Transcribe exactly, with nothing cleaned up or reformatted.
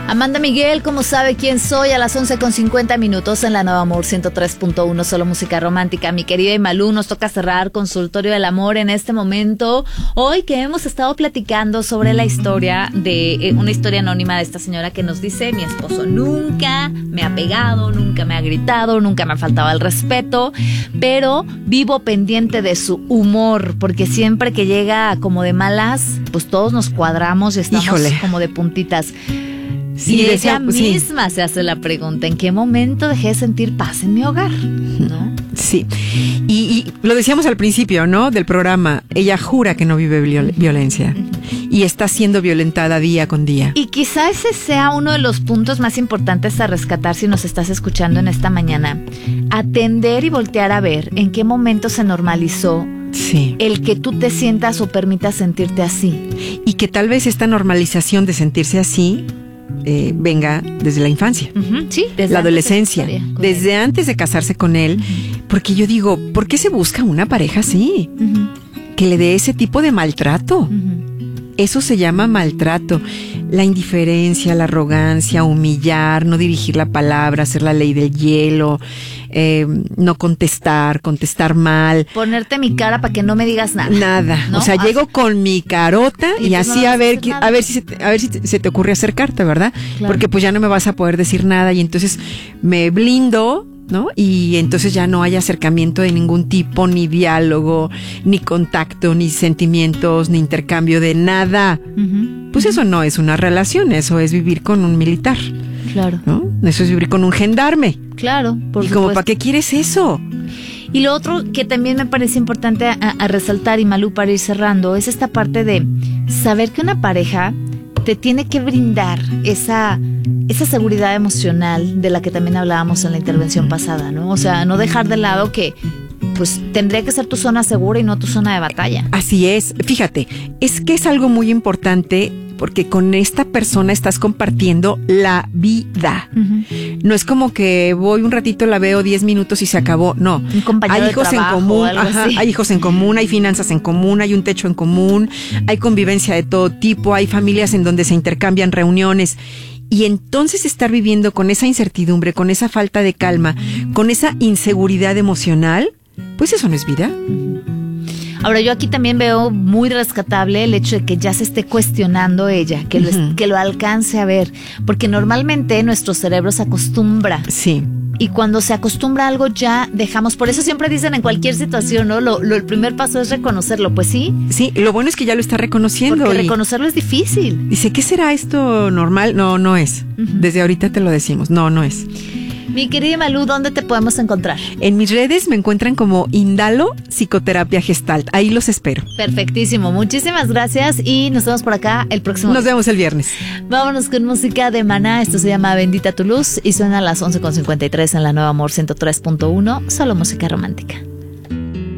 Amanda Miguel, ¿cómo sabe quién soy? A las once con cincuenta minutos en la Nueva Amor ciento tres punto uno, solo música romántica. Mi querida Imalú, nos toca cerrar Consultorio del Amor en este momento. Hoy que hemos estado platicando sobre la historia de, eh, una historia anónima de esta señora que nos dice: mi esposo nunca me ha pegado, nunca me ha gritado, nunca me ha faltado el respeto, pero vivo pendiente de su humor, porque siempre que llega como de malas, pues todos nos cuadramos y estamos Híjole. como de puntitas. Sí, y ella decía, misma sí. se hace la pregunta: ¿en qué momento dejé de sentir paz en mi hogar? ¿No? Sí, y, y lo decíamos al principio, ¿no? Del programa, ella jura que no vive viol- violencia y está siendo violentada día con día. Y quizá ese sea uno de los puntos más importantes a rescatar si nos estás escuchando en esta mañana. Atender y voltear a ver en qué momento se normalizó Sí. el que tú te sientas o permitas sentirte así. Y que tal vez esta normalización de sentirse así eh, venga desde la infancia, uh-huh, sí, desde la adolescencia, desde antes de casarse con él. Uh-huh. Porque yo digo, ¿por qué se busca una pareja así? Uh-huh. Que le dé ese tipo de maltrato. Uh-huh. Eso se llama maltrato. La indiferencia, la arrogancia, humillar, no dirigir la palabra, hacer la ley del hielo, eh, no contestar, contestar mal. Ponerte mi cara para que no me digas nada. Nada. ¿No? O sea, así. Llego con mi carota y, y así no a ver, que, a ver si se te, a ver si te, se te ocurre acercarte, ¿verdad? Claro. Porque pues ya no me vas a poder decir nada y entonces me blindo, ¿no? Y entonces ya no hay acercamiento de ningún tipo, ni diálogo, ni contacto, ni sentimientos, ni intercambio de nada. Uh-huh. Pues eso no es una relación, eso es vivir con un militar. Claro. ¿No? Eso es vivir con un gendarme. Claro, por Y supuesto. como, ¿para qué quieres eso? Y lo otro que también me parece importante a, a resaltar, y Malú, para ir cerrando, es esta parte de saber que una pareja te tiene que brindar esa, esa seguridad emocional de la que también hablábamos en la intervención pasada, ¿no? O sea, no dejar de lado que pues tendría que ser tu zona segura y no tu zona de batalla. Así es. Fíjate, es que es algo muy importante porque con esta persona estás compartiendo la vida. Uh-huh. No es como que voy un ratito, la veo diez minutos y se acabó. No. Un compañero hay hijos de trabajo, en común, ajá, hay hijos en común, hay finanzas en común, hay un techo en común, hay convivencia de todo tipo, hay familias en donde se intercambian reuniones. Y entonces estar viviendo con esa incertidumbre, con esa falta de calma, con esa inseguridad emocional, pues eso no es vida. Ahora, yo aquí también veo muy rescatable el hecho de que ya se esté cuestionando ella, que, uh-huh. lo, que lo alcance a ver, porque normalmente nuestro cerebro se acostumbra. Sí. Y cuando se acostumbra a algo ya dejamos, por eso siempre dicen en cualquier situación, ¿no? Lo, lo, el primer paso es reconocerlo, pues sí. Sí, lo bueno es que ya lo está reconociendo. Porque y reconocerlo es difícil. Dice, ¿qué será esto normal? No, no es. Uh-huh. Desde ahorita te lo decimos, no, no es. Mi querida Malú, ¿dónde te podemos encontrar? En mis redes me encuentran como Indalo Psicoterapia Gestalt. Ahí los espero. Perfectísimo. Muchísimas gracias y nos vemos por acá el próximo Nos día. vemos el viernes. Vámonos con música de Maná. Esto se llama Bendita tu Luz y suena a las once con cincuenta y tres en la Nueva Amor ciento tres punto uno. Solo música romántica.